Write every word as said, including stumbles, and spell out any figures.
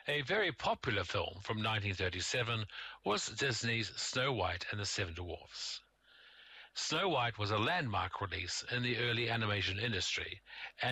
A very popular film from nineteen thirty-seven was Disney's Snow White and the Seven Dwarfs. Snow White was a landmark release in the early animation industry, and